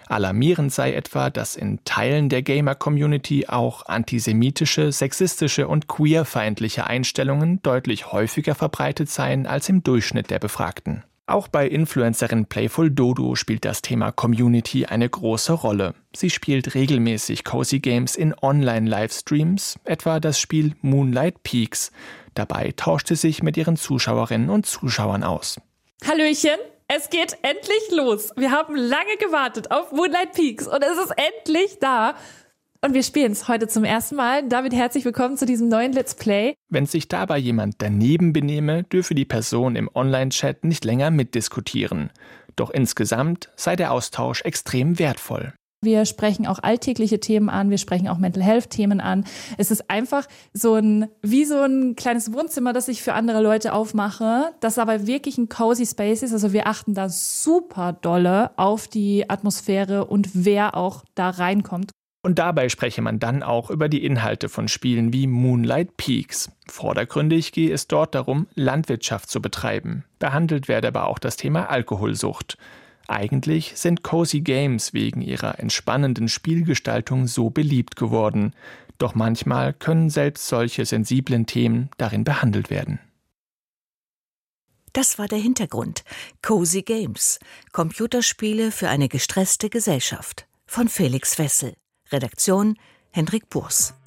Alarmierend sei etwa, dass in Teilen der Gamer-Community auch antisemitische, sexistische und queerfeindliche Einstellungen deutlich häufiger verbreitet seien als im Durchschnitt der Befragten. Auch bei Influencerin Playful Dodo spielt das Thema Community eine große Rolle. Sie spielt regelmäßig Cozy Games in Online-Livestreams, etwa das Spiel Moonlight Peaks. Dabei tauscht sie sich mit ihren Zuschauerinnen und Zuschauern aus. Hallöchen, es geht endlich los. Wir haben lange gewartet auf Moonlight Peaks und es ist endlich da. Und wir spielen es heute zum ersten Mal. Damit herzlich willkommen zu diesem neuen Let's Play. Wenn sich dabei jemand daneben benehme, dürfe die Person im Online-Chat nicht länger mitdiskutieren. Doch insgesamt sei der Austausch extrem wertvoll. Wir sprechen auch alltägliche Themen an, wir sprechen auch Mental Health-Themen an. Es ist einfach wie so ein kleines Wohnzimmer, das ich für andere Leute aufmache, das aber wirklich ein cozy Space ist. Also wir achten da super dolle auf die Atmosphäre und wer auch da reinkommt. Und dabei spreche man dann auch über die Inhalte von Spielen wie Moonlight Peaks. Vordergründig gehe es dort darum, Landwirtschaft zu betreiben. Behandelt werde aber auch das Thema Alkoholsucht. Eigentlich sind Cozy Games wegen ihrer entspannenden Spielgestaltung so beliebt geworden. Doch manchmal können selbst solche sensiblen Themen darin behandelt werden. Das war der Hintergrund. Cozy Games. Computerspiele für eine gestresste Gesellschaft. Von Felix Wessel. Redaktion Hendrik Burs.